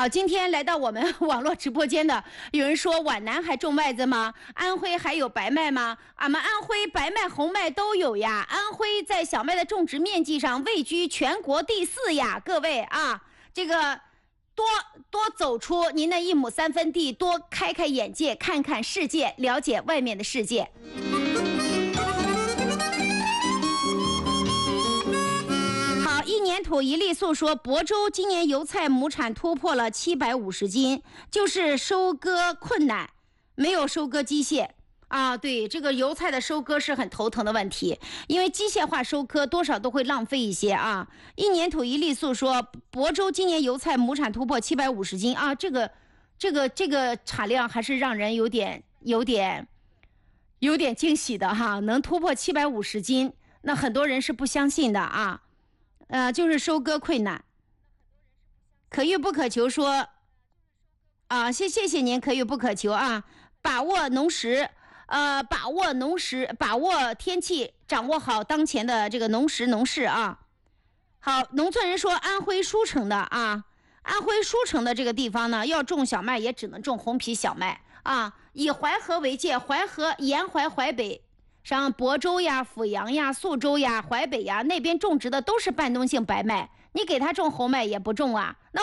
好，今天来到我们网络直播间的，有人说皖南还种麦子吗？安徽还有白麦吗？俺们安徽白麦、红麦都有呀。安徽在小麦的种植面积上位居全国第4呀。各位啊，这个多走出您的1亩3分地，多开开眼界，看看世界，了解外面的世界。一年土一粒粟说，亳州今年油菜亩产突破了750斤，就是收割困难，没有收割机械啊。对，这个油菜的收割是很头疼的问题，因为机械化收割多少都会浪费一些啊。一年土一粒粟说，亳州今年油菜亩产突破750斤啊，这个产量还是让人有点惊喜的哈，能突破750斤，那很多人是不相信的啊。就是收割困难，可遇不可求说啊，谢谢您，可遇不可求啊，把握农时，把握天气，掌握好当前的这个农时农事啊。好，农村人说安徽舒城的啊，安徽舒城的这个地方呢，要种小麦也只能种红皮小麦啊，以淮河为界，淮河沿淮北。像亳州呀、阜阳呀、宿州呀、淮北呀，那边种植的都是半冬性白麦，你给他种红麦也不种啊。那